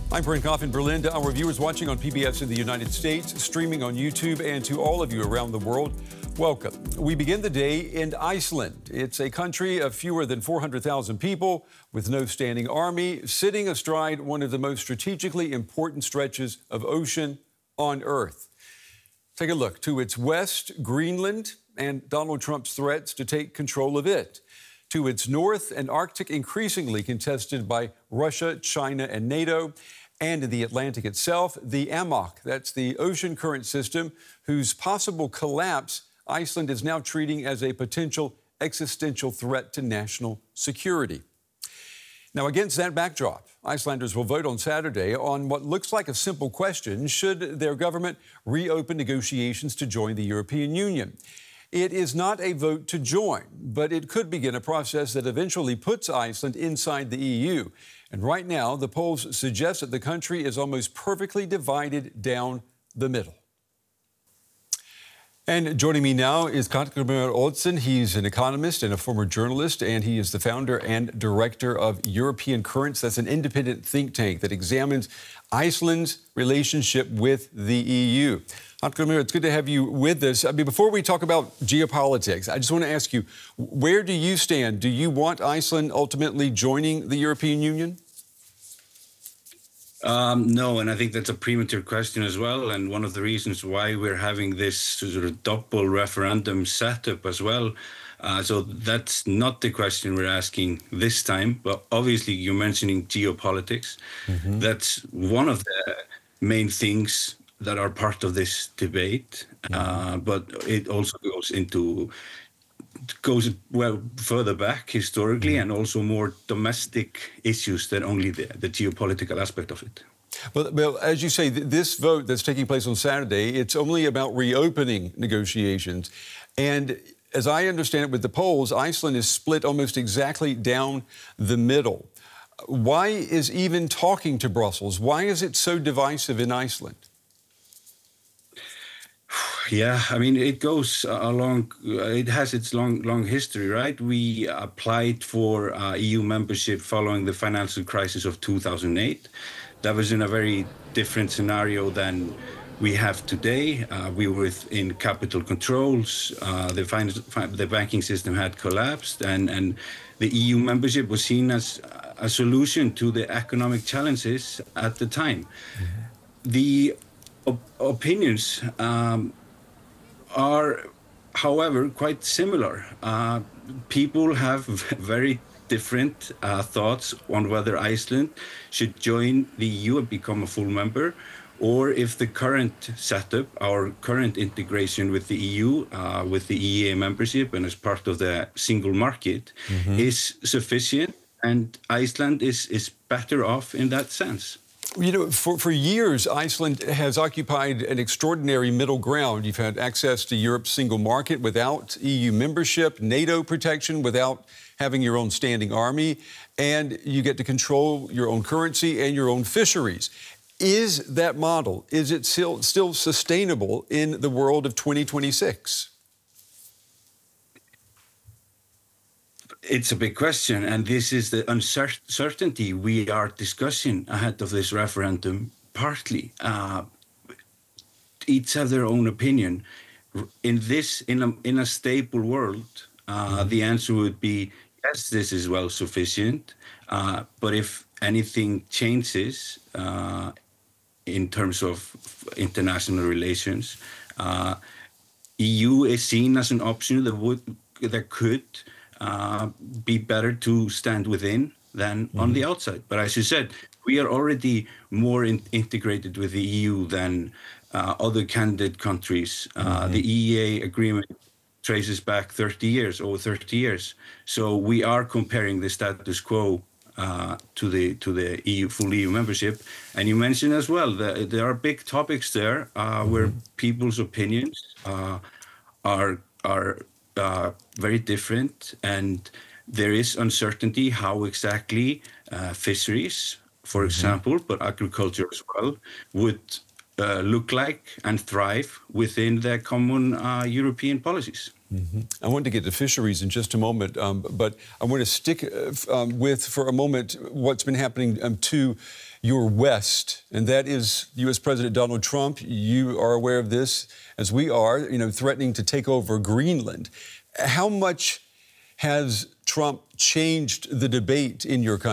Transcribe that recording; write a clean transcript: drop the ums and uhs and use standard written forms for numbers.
I'm Brent Goff in Berlin. To our viewers watching on PBS in the United States, streaming on YouTube, and to all of you around the world, welcome. We begin the day in Iceland. It's a country of fewer than 400,000 people with no standing army, sitting astride one of the most strategically important stretches of ocean on Earth. Take a look. To its west, Greenland and Donald Trump's threats to take control of it. To its north, an Arctic increasingly contested by Russia, China, and NATO. And in the Atlantic itself, the AMOC, that's the ocean current system, whose possible collapse Iceland is now treating as a potential existential threat to national security. Now, against that backdrop, Icelanders will vote on Saturday on what looks like a simple question: should their government reopen negotiations to join the European Union? It is not a vote to join, but it could begin a process that eventually puts Iceland inside the EU. And right now, the polls suggest that the country is almost perfectly divided down the middle. And joining me now is Hallgrímur Oddsson. He's an economist and a former journalist, and he is the founder and director of European Currents. That's an independent think tank that examines Iceland's relationship with the EU. Hallgrímur, it's good to have you with us. I mean, before we talk about geopolitics, I just want to ask you, where do you stand? Do you want Iceland ultimately joining the European Union? No, and I think that's a premature question as well. And one of the reasons why we're having this sort of double referendum setup as well. So that's not the question we're asking this time. But obviously, you're mentioning geopolitics. Mm-hmm. That's one of the main things that are part of this debate. Mm-hmm. But it also goes well further back historically, and also more domestic issues than only the geopolitical aspect of it. Well, as you say, this vote that's taking place on Saturday, it's only about reopening negotiations. And as I understand it with the polls, Iceland is split almost exactly down the middle. Why is even talking to Brussels? Why is it so divisive in Iceland? Yeah, I mean, it goes along, it has its long history, right? We applied for EU membership following the financial crisis of 2008. That was in a very different scenario than we have today. We were within capital controls, the banking system had collapsed, and the EU membership was seen as a solution to the economic challenges at the time. Mm-hmm. The opinions are, however, quite similar. People have very different thoughts on whether Iceland should join the EU and become a full member, or if the current setup, our current integration with the EU, with the EEA membership and as part of the single market, mm-hmm. is sufficient, and Iceland is better off in that sense. You know, for years, Iceland has occupied an extraordinary middle ground. You've had access to Europe's single market without EU membership, NATO protection without having your own standing army, and you get to control your own currency and your own fisheries. Is that model, is it still sustainable in the world of 2026? It's a big question, and this is the uncertainty we are discussing ahead of this referendum. Partly, each have their own opinion. In a stable world, the answer would be yes, this is well sufficient. But if anything changes in terms of international relations, EU is seen as an option that could be better to stand within than mm-hmm. on the outside. But as you said, we are already more integrated with the EU than other candidate countries. Mm-hmm. The EEA agreement traces back over 30 years. So we are comparing the status quo to the EU full EU membership. And you mentioned as well that there are big topics there mm-hmm. where people's opinions are very different, and there is uncertainty how exactly fisheries, for mm-hmm. example, but agriculture as well, would look like and thrive within the common European policies. I want to get to fisheries in just a moment, but I want to stick with, for a moment, what's been happening to your west, and that is U.S. President Donald Trump. You are aware of this, as we are, threatening to take over Greenland. How much has Trump changed the debate in your country?